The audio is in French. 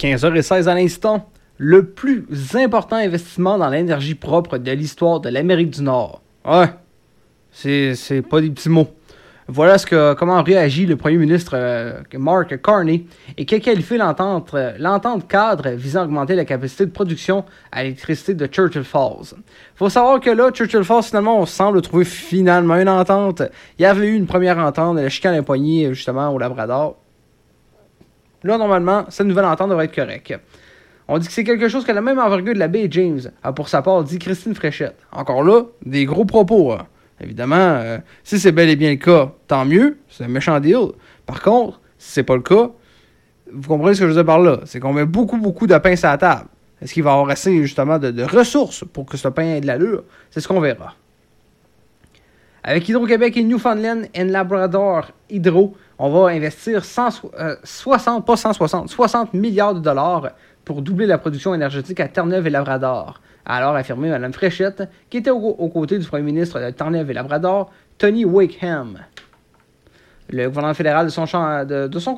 15h16 à l'instant, le plus important investissement dans l'énergie propre de l'histoire de l'Amérique du Nord. Ouais, c'est pas des petits mots. Voilà comment réagit le premier ministre Mark Carney et qui a qualifié l'entente cadre visant à augmenter la capacité de production à l'électricité de Churchill Falls. Il faut savoir que là, Churchill Falls, finalement, on semble trouver finalement une entente. Il y avait eu une première entente, la chicane à poignée, justement, au Labrador. Là, normalement, cette nouvelle entente devrait être correcte. On dit que c'est quelque chose que la même envergure de la baie James a pour sa part dit Christine Fréchette. Encore là, des gros propos. Hein. Évidemment, si c'est bel et bien le cas, tant mieux, c'est un méchant deal. Par contre, si c'est pas le cas, vous comprenez ce que je veux dire par là. C'est qu'on met beaucoup de pain sur la table. Est-ce qu'il va y avoir assez, justement, de ressources pour que ce pain ait de l'allure? C'est ce qu'on verra. Avec Hydro-Québec et Newfoundland and Labrador Hydro, on va investir 60 milliards de dollars pour doubler la production énergétique à Terre-Neuve et Labrador. A alors affirmé Mme Fréchette, qui était aux côtés du premier ministre de Terre-Neuve et Labrador, Tony Wakeham. Le gouvernement fédéral, de son